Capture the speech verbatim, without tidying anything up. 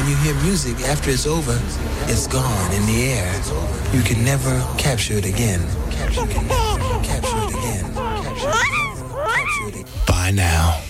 you hear music after it's over, it's gone in the air. You can never capture it again. You can never capture it again. Capture it again. Capture it again. Bye now.